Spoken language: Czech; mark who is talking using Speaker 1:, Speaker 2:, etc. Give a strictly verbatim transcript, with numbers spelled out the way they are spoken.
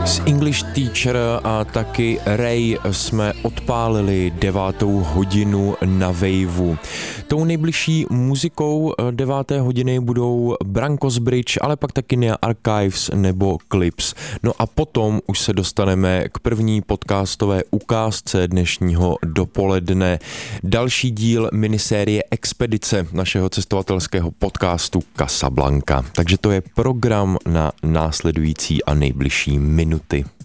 Speaker 1: S English Teacher a taky Ray jsme odpálili devátou hodinu na Waveu. Tou nejbližší muzikou deváté hodiny budou Brankos Bridge, ale pak taky Nia Archives nebo Clips. No a potom už se dostaneme k první podcastové ukázce dnešního dopoledne. Další díl minisérie Expedice našeho cestovatelského podcastu Casablanca. Takže to je program na následující a nejbližší minuty.